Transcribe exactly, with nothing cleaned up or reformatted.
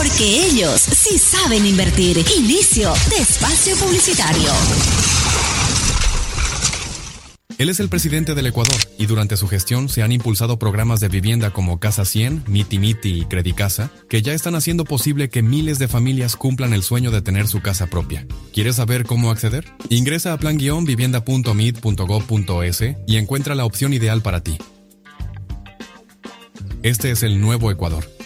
Porque ellos sí saben invertir. Inicio de espacio publicitario. Él es el presidente del Ecuador y durante su gestión se han impulsado programas de vivienda como Casa cien, Miti Miti y Credicasa, que ya están haciendo posible que miles de familias cumplan el sueño de tener su casa propia. ¿Quieres saber cómo acceder? Ingresa a plan guion vivienda punto mid punto gob punto es y encuentra la opción ideal para ti. Este es el nuevo Ecuador.